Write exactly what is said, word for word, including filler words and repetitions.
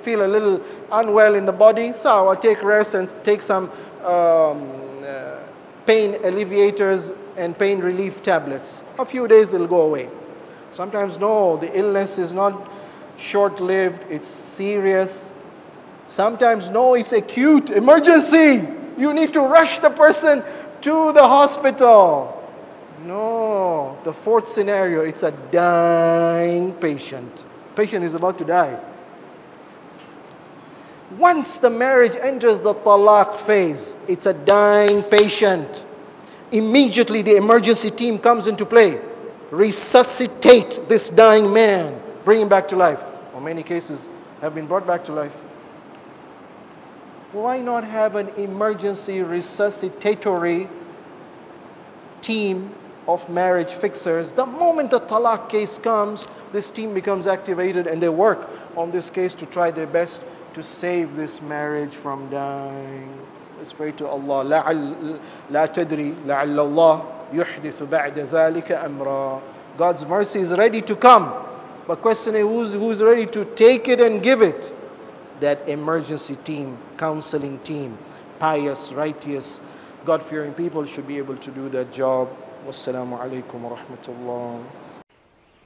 feel a little unwell in the body, so I take rest and take some um, uh, pain alleviators and pain relief tablets. A few days it'll go away. Sometimes no, the illness is not short-lived, it's serious. Sometimes no, it's acute, emergency. You need to rush the person to the hospital. No, the fourth scenario, it's a dying patient. Patient is about to die. Once the marriage enters the talaq phase, it's a dying patient. Immediately the emergency team comes into play. Resuscitate this dying man. Bring him back to life. Well, many cases have been brought back to life. Why not have an emergency resuscitatory team of marriage fixers? The moment the talaq case comes, this team becomes activated and they work on this case to try their best to save this marriage from dying. Let's pray to Allah. لا تدري لعل الله يحدث بعد ذلك أمرا. God's mercy is ready to come. But question is, who's, who's ready to take it and give it? That emergency team, counseling team, pious, righteous, God-fearing people should be able to do that job. Wassalamu alaikum wa rahmatullah.